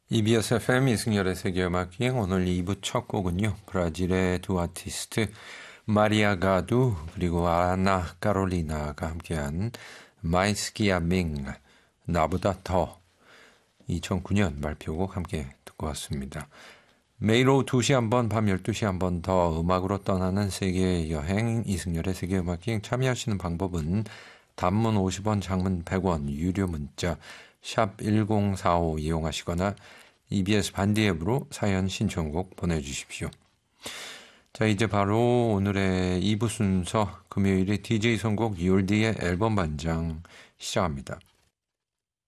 EBS FM 이승열의 세계음악기행 오늘 2부 첫 곡은요. 브라질의 두 아티스트 마리아 가두 그리고 아나 카롤리나가 함께한 마이스키아 밍 나보다 더 2009년 발표곡 함께 듣고 왔습니다. 매일 오후 2시 한 번, 밤 12시 한 번 더 음악으로 떠나는 세계 여행 이승열의 세계음악기행 참여하시는 방법은 단문 50원, 장문 100원, 유료 문자 샵 1045 이용하시거나 EBS 반디 앱으로 사연 신청곡 보내주십시오. 자, 이제 바로 오늘의 2부 순서 금요일에 DJ 선곡 율디의 앨범 반장 시작합니다.